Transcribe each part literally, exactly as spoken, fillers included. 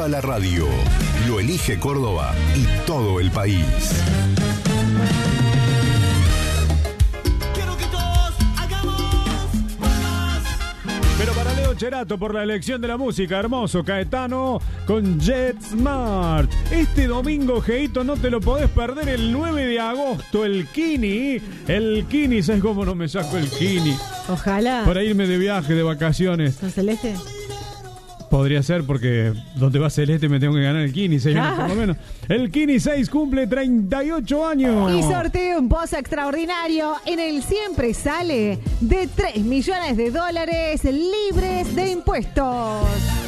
Viva la radio. Lo elige Córdoba y todo el país. Pero para Leo Cherato, por la elección de la música, hermoso Caetano con Jet Smart. Este domingo, Geito, no te lo podés perder, el nueve de agosto, el Kini. El Kini, ¿sabes cómo no me saco el Kini? Ojalá. Para irme de viaje, de vacaciones. ¿Con Celeste? Podría ser, porque donde va Celeste me tengo que ganar el Kini, seis ah. por lo menos. El Kini seis cumple treinta y ocho años. Y sorteo un pozo extraordinario en el Siempre Sale de tres millones de dólares libres de impuestos.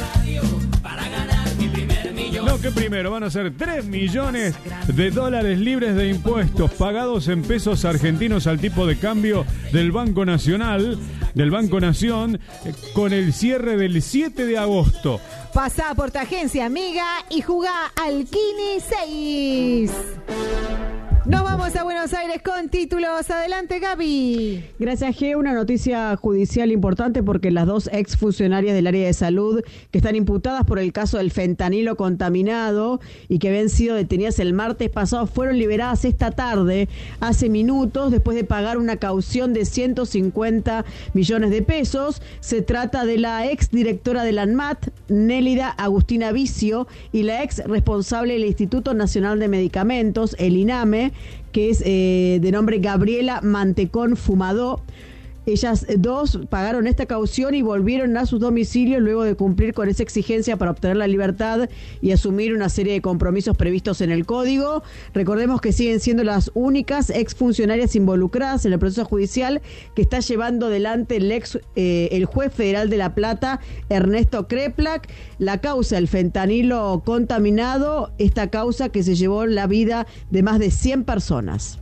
No, que primero van a ser tres millones de dólares libres de impuestos pagados en pesos argentinos al tipo de cambio del Banco Nacional, del Banco Nación, con el cierre del siete de agosto. Pasá por tu agencia amiga y jugá al Kini seis. Nos vamos a Buenos Aires con títulos. Adelante, Gaby. Gracias, G. Una noticia judicial importante porque las dos ex funcionarias del área de salud que están imputadas por el caso del fentanilo contaminado y que habían sido detenidas el martes pasado fueron liberadas esta tarde, hace minutos, después de pagar una caución de ciento cincuenta millones de pesos. Se trata de la ex directora del ANMAT, Nélida Agustina Vicio, y la ex responsable del Instituto Nacional de Medicamentos, el INAME, que es eh, de nombre Gabriela Mantecón Fumadó. Ellas dos pagaron esta caución y volvieron a sus domicilios luego de cumplir con esa exigencia para obtener la libertad y asumir una serie de compromisos previstos en el código. Recordemos que siguen siendo las únicas exfuncionarias involucradas en el proceso judicial que está llevando adelante el ex eh, el juez federal de La Plata, Ernesto Kreplak. La causa del fentanilo contaminado, esta causa que se llevó la vida de más de cien personas.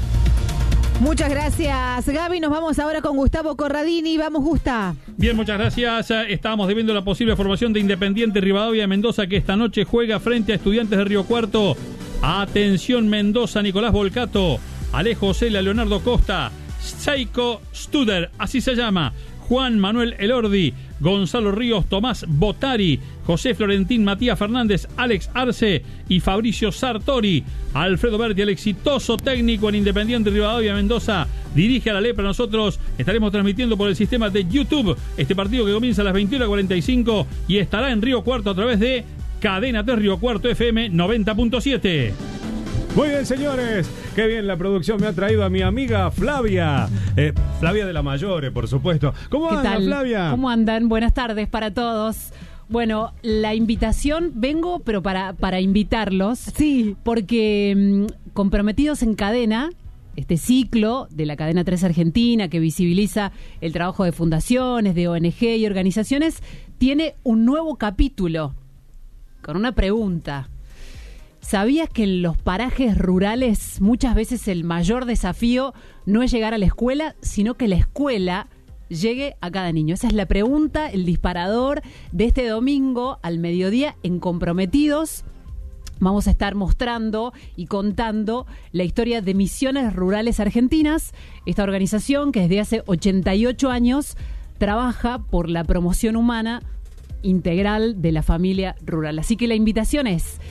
Muchas gracias, Gaby. Nos vamos ahora con Gustavo Corradini. Vamos, Gusta. Bien, muchas gracias. Estábamos debiendo la posible formación de Independiente Rivadavia de Mendoza, que esta noche juega frente a Estudiantes de Río Cuarto. Atención, Mendoza, Nicolás Volcato, Alejo Cela, Leonardo Costa, Seiko Studer, así se llama, Juan Manuel Elordi, Gonzalo Ríos, Tomás Botari, José Florentín, Matías Fernández, Alex Arce y Fabricio Sartori. Alfredo Berti, el exitoso técnico en Independiente Rivadavia Mendoza, dirige a la Lepra. Nosotros estaremos transmitiendo por el sistema de YouTube este partido que comienza a las veintiuna cuarenta y cinco y estará en Río Cuarto a través de Cadena tres Río Cuarto F M noventa punto siete. Muy bien, señores, qué bien la producción me ha traído a mi amiga Flavia, eh, Flavia de la Mayore, por supuesto. ¿Cómo anda, Flavia? ¿Cómo andan? Buenas tardes para todos. Bueno, la invitación, vengo, pero para, para invitarlos. Sí. Porque mmm, Comprometidos en Cadena, este ciclo de la Cadena tres Argentina que visibiliza el trabajo de fundaciones, de O N G y organizaciones, tiene un nuevo capítulo con una pregunta. ¿Sabías que en los parajes rurales muchas veces el mayor desafío no es llegar a la escuela, sino que la escuela llegue a cada niño? Esa es la pregunta, el disparador de este domingo al mediodía en Comprometidos. Vamos a estar mostrando y contando la historia de Misiones Rurales Argentinas, esta organización que desde hace ochenta y ocho años trabaja por la promoción humana integral de la familia rural. Así que la invitación es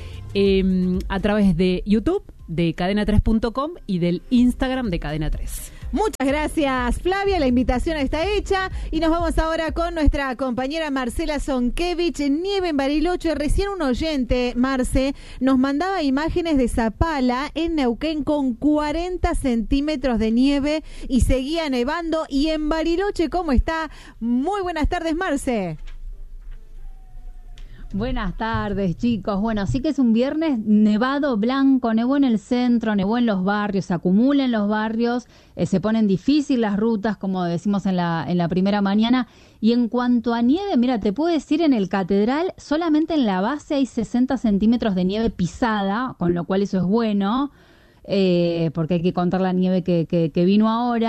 eh, a través de YouTube, de cadena tres punto com y del Instagram de Cadena tres. Muchas gracias, Flavia. La invitación está hecha y nos vamos ahora con nuestra compañera Marcela Zonkevich. Nieve en Bariloche. Recién un oyente, Marce, nos mandaba imágenes de Zapala en Neuquén con cuarenta centímetros de nieve y seguía nevando. Y en Bariloche, ¿cómo está? Muy buenas tardes, Marce. Buenas tardes, chicos. Bueno, sí que es un viernes nevado, blanco, nevó en el centro, nevó en los barrios, se acumula en los barrios, eh, se ponen difíciles las rutas, como decimos en la, en la primera mañana. Y en cuanto a nieve, mira, te puedo decir, en el Catedral, solamente en la base hay sesenta centímetros de nieve pisada, con lo cual eso es bueno, eh, porque hay que contar la nieve que, que, que vino ahora.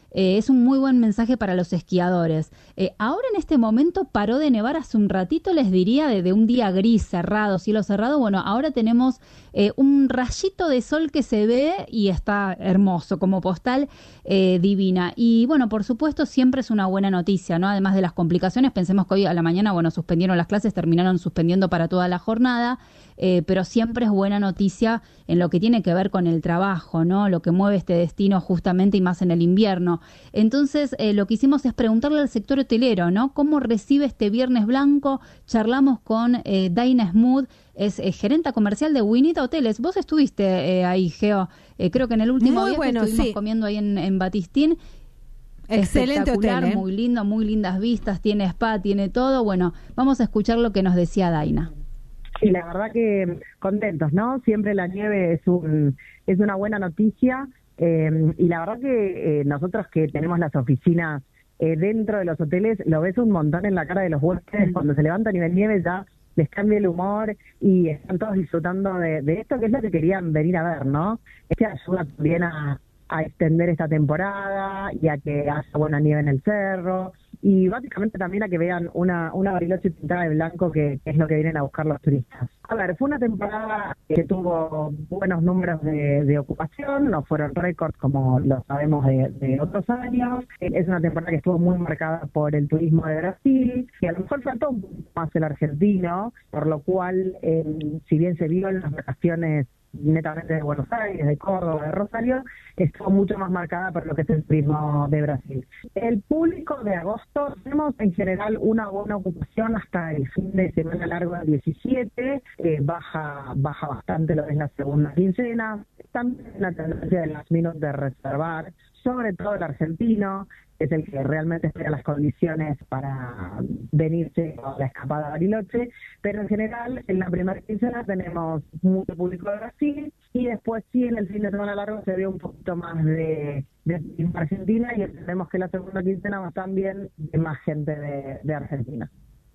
eh, es un muy buen mensaje para los esquiadores. Eh, ahora en este momento paró de nevar hace un ratito, les diría, de, de un día gris, cerrado, cielo cerrado. Bueno, ahora tenemos eh, un rayito de sol que se ve y está hermoso, como postal eh, divina. Y bueno, por supuesto, siempre es una buena noticia, ¿no? Además de las complicaciones, pensemos que hoy a la mañana, bueno, suspendieron las clases, terminaron suspendiendo para toda la jornada, eh, pero siempre es buena noticia en lo que tiene que ver con el trabajo, ¿no? Lo que mueve este destino justamente y más en el invierno. Entonces, eh, lo que hicimos es preguntarle al sector hotelero, ¿no? ¿Cómo recibe este Viernes Blanco? Charlamos con eh, Daina Smooth, es eh, gerenta comercial de Winita Hoteles. Vos estuviste eh, ahí, Geo, eh, creo que en el último Muy día bueno, que estuvimos sí. comiendo ahí en, en Batistín. Excelente Espectacular, hotel, ¿eh? muy lindo, muy lindas vistas, tiene spa, tiene todo. Bueno, vamos a escuchar lo que nos decía Daina. Sí, la verdad que contentos, ¿no? Siempre la nieve es un es una buena noticia eh, y la verdad que eh, nosotros que tenemos las oficinas eh, dentro de los hoteles, lo ves un montón en la cara de los huéspedes, cuando se levanta a nivel nieve ya les cambia el humor y están todos disfrutando de, de esto, que es lo que querían venir a ver, ¿no? Este ayuda también a, a extender esta temporada y a que haya buena nieve en el cerro, y básicamente también a que vean una, una Bariloche pintada de blanco, que, que es lo que vienen a buscar los turistas. A ver, fue una temporada que tuvo buenos números de, de ocupación, no fueron récords como lo sabemos de, de otros años. Es una temporada que estuvo muy marcada por el turismo de Brasil, y a lo mejor faltó un poco más el argentino, por lo cual, eh, si bien se vio en las vacaciones netamente de Buenos Aires, de Córdoba, de Rosario, estuvo mucho más marcada por lo que es el turismo de Brasil. El público de agosto, tenemos en general una buena ocupación hasta el fin de semana largo del diecisiete, eh, baja baja bastante lo que es la segunda quincena, también la tendencia de las minutos de reservar, sobre todo el argentino, que es el que realmente espera las condiciones para venirse a la escapada a Bariloche, pero en general en la primera quincena tenemos mucho público de Brasil, y después sí en el fin de semana largo se ve un poquito más de, de Argentina, y entendemos que la segunda quincena va también de más gente de, de Argentina.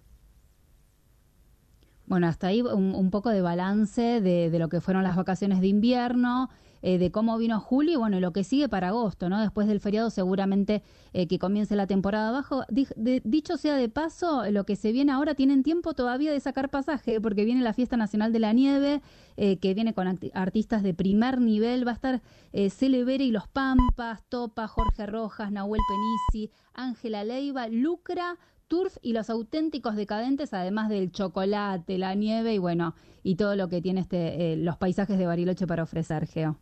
Bueno, hasta ahí un, un poco de balance de, de lo que fueron las vacaciones de invierno, eh, de cómo vino julio y bueno, lo que sigue para agosto, ¿no? Después del feriado seguramente eh, que comience la temporada bajo. Di, de, dicho sea de paso, lo que se viene ahora, tienen tiempo todavía de sacar pasaje, porque viene la Fiesta Nacional de la Nieve, eh, que viene con artistas de primer nivel. Va a estar eh, Celebere y Los Pampas, Topa, Jorge Rojas, Nahuel Penisi, Ángela Leiva, Lucra, Turf y Los Auténticos Decadentes, además del chocolate, la nieve y bueno, y todo lo que tiene este eh, los paisajes de Bariloche para ofrecer, Geo.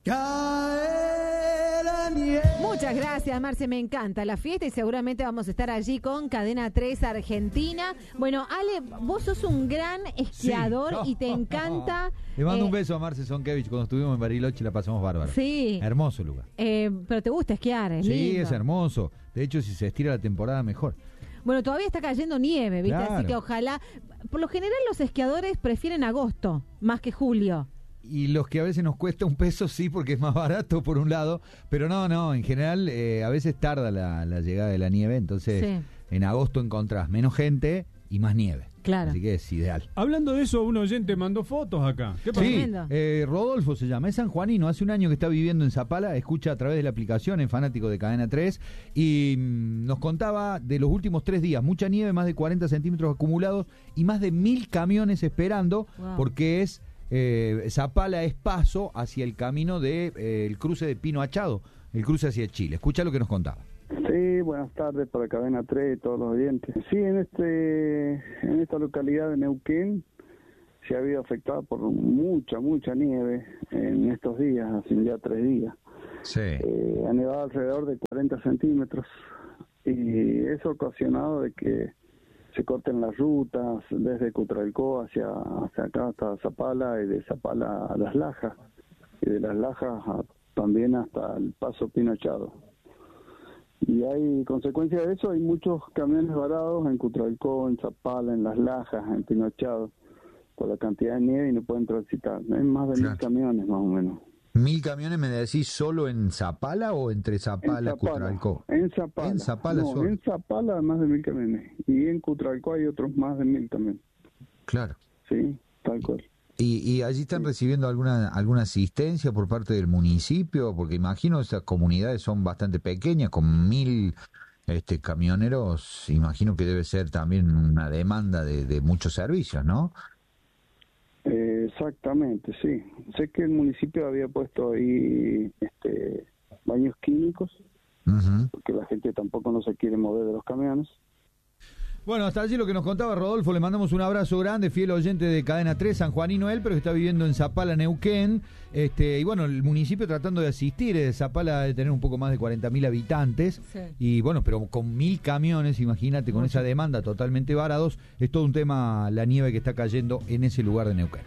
Muchas gracias, Marce, me encanta la fiesta y seguramente vamos a estar allí con Cadena tres Argentina. Bueno, Ale, vos sos un gran esquiador, sí. Y te encanta... Le mando eh, un beso a Marce Sonkevich. Cuando estuvimos en Bariloche la pasamos bárbaro. Sí. Hermoso lugar. Eh, pero te gusta esquiar, es Sí, lindo. es hermoso. De hecho, si se estira la temporada, mejor. Bueno, todavía está cayendo nieve, ¿viste? Claro. Así que ojalá... Por lo general los esquiadores prefieren agosto más que julio. Y los que a veces nos cuesta un peso, sí, porque es más barato por un lado, pero no, no, en general eh, a veces tarda la, la llegada de la nieve, entonces Sí. en agosto encontrás menos gente y más nieve. Claro. Así que es ideal. Hablando de eso, un oyente mandó fotos acá. ¿Qué pasó? Sí, Tremendo. eh, Rodolfo se llama, es sanjuanino, hace un año que está viviendo en Zapala, escucha a través de la aplicación, es fanático de Cadena tres, y mm, nos contaba de los últimos tres días, mucha nieve, más de cuarenta centímetros acumulados y más de mil camiones esperando, Wow. porque es... Eh, Zapala es paso hacia el camino de eh, el cruce de Pino Achado, el cruce hacia Chile. Escucha lo que nos contaba. Sí, buenas tardes para Cadena tres y todos los oyentes. Sí, en este en esta localidad de Neuquén se ha habido afectada por mucha, mucha nieve en estos días, hace ya tres días. Sí. Eh, ha nevado alrededor de cuarenta centímetros y eso ha ocasionado de que se corten las rutas desde Cutralcó hacia, hacia acá hasta Zapala y de Zapala a Las Lajas y de Las Lajas a, también hasta el Paso Pino Achado. Y hay consecuencia de eso, hay muchos camiones varados en Cutralcó, en Zapala, en Las Lajas, en Pino Achado, por la cantidad de nieve y no pueden transitar. Hay más de Claro. mil camiones más o menos. ¿Mil camiones me decís solo en Zapala o entre Zapala y Cutralcó? En Zapala. En Zapala no, solo. en Zapala más de mil camiones. Y en Cutralcó hay otros más de mil también. Claro. Sí, tal cual. ¿Y, y allí están recibiendo alguna alguna asistencia por parte del municipio? Porque imagino esas comunidades son bastante pequeñas, con mil este, camioneros, imagino que debe ser también una demanda de, de muchos servicios, ¿no? Eh, exactamente, sí. Sé que el municipio había puesto ahí este, baños químicos, uh-huh. porque la gente tampoco no se quiere mover de los camiones. Bueno, hasta allí lo que nos contaba Rodolfo, le mandamos un abrazo grande, fiel oyente de Cadena tres, sanjuanino él, pero que está viviendo en Zapala, Neuquén, este, y bueno, el municipio tratando de asistir, eh, Zapala de tener un poco más de cuarenta mil habitantes, sí. y bueno, pero con mil camiones, imagínate, con esa demanda totalmente varados, es todo un tema la nieve que está cayendo en ese lugar de Neuquén.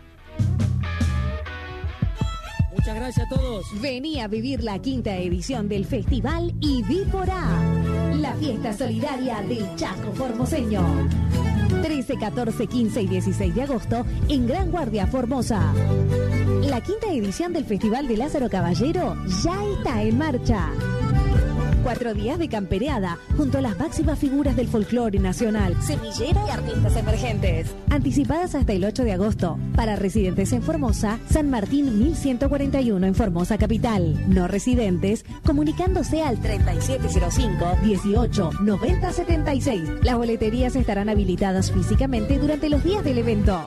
Muchas gracias a todos. Vení a vivir la quinta edición del Festival Ibi por A, la fiesta solidaria del Chaco Formoseño. trece, catorce, quince y dieciséis de agosto en Gran Guardia, Formosa. La quinta edición del Festival de Lázaro Caballero ya está en marcha. Cuatro días de campereada junto a las máximas figuras del folclore nacional, semillero y artistas emergentes. Anticipadas hasta el ocho de agosto. Para residentes en Formosa, San Martín mil ciento cuarenta y uno en Formosa Capital. No residentes, comunicándose al treinta y siete cero cinco, dieciocho, noventa setenta y seis. Las boleterías estarán habilitadas físicamente durante los días del evento.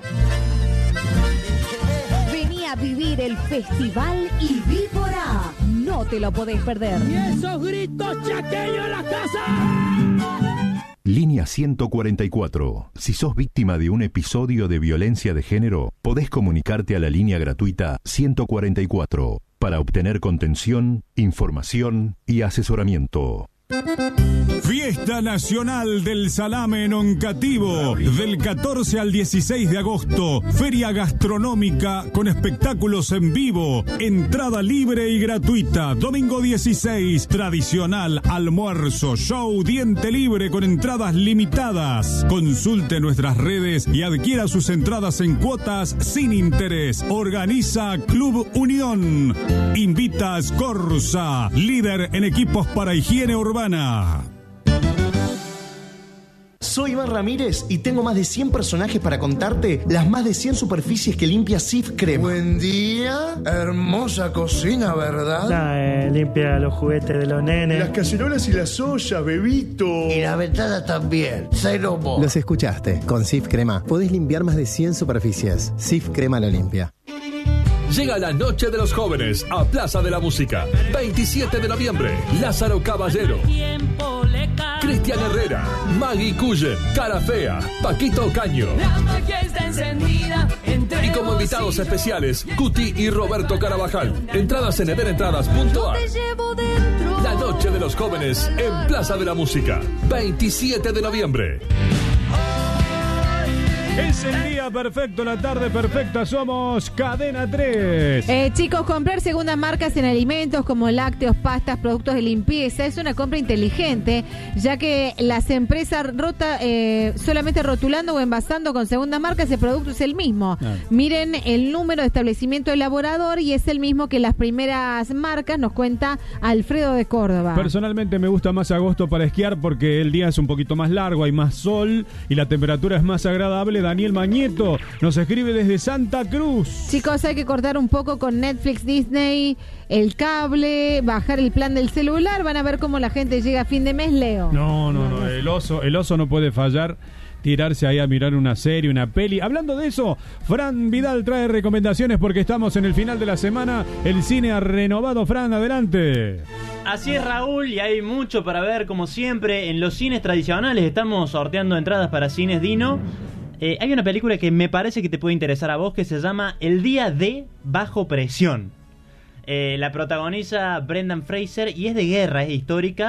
Vení a vivir el Festival Ibi por A. No te lo podés perder. ¡Y esos gritos chaqueños en la casa! Línea ciento cuarenta y cuatro. Si sos víctima de un episodio de violencia de género, podés comunicarte a la línea gratuita ciento cuarenta y cuatro para obtener contención, información y asesoramiento. Fiesta Nacional del Salame en Oncativo, del catorce al dieciséis de agosto. Feria gastronómica con espectáculos en vivo. Entrada libre y gratuita. Domingo dieciséis, tradicional almuerzo, show, diente libre con entradas limitadas. Consulte nuestras redes y adquiera sus entradas en cuotas sin interés. Organiza Club Unión. Invita a Scorza, líder en equipos para higiene urbana. Soy Iván Ramírez y tengo más de cien personajes para contarte las más de cien superficies que limpia Sif Crema. Buen día, hermosa cocina, ¿verdad? Nah, eh, limpia los juguetes de los nenes. Las cacerolas y las ollas, bebito. Y la ventana también, cero mo. Los escuchaste, con Sif Crema podés limpiar más de cien superficies. Sif Crema lo limpia. Llega la Noche de los Jóvenes a Plaza de la Música. veintisiete de noviembre, Lázaro Caballero, Cristian Herrera, Maggie Cullen, Cara Fea, Paquito Caño. Y como invitados especiales, Cuti y Roberto Carabajal. Entradas en edenentradas punto a. La Noche de los Jóvenes en Plaza de la Música. veintisiete de noviembre. Es el día perfecto, la tarde perfecta, somos Cadena tres. Eh, chicos, comprar segundas marcas en alimentos como lácteos, pastas, productos de limpieza es una compra inteligente, ya que las empresas rota, eh, solamente rotulando o envasando con segunda marca ese producto es el mismo. Ah. Miren el número de establecimiento elaborador y es el mismo que las primeras marcas, nos cuenta Alfredo de Córdoba. Personalmente me gusta más agosto para esquiar porque el día es un poquito más largo, hay más sol y la temperatura es más agradable. Daniel Mañeto nos escribe desde Santa Cruz. Chicos, hay que cortar un poco con Netflix, Disney, el cable, bajar el plan del celular. Van a ver cómo la gente llega a fin de mes, Leo. No, no, no, el oso, el oso no puede fallar. Tirarse ahí a mirar una serie, una peli. Hablando de eso, Fran Vidal trae recomendaciones porque estamos en el final de la semana. El cine ha renovado. Fran, adelante. Así es, Raúl, y hay mucho para ver, como siempre, en los cines tradicionales. Estamos sorteando entradas para Cines Dino. Eh, hay una película que me parece que te puede interesar a vos que se llama El Día de Bajo Presión. Eh, la protagoniza Brendan Fraser y es de guerra, es histórica.